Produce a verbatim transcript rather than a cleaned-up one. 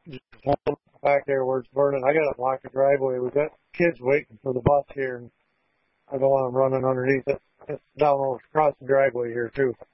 just hold back there where it's burning. I got to block the driveway. We've got kids waiting for the bus here, and I don't want them running underneath it. It's down over across the driveway here too.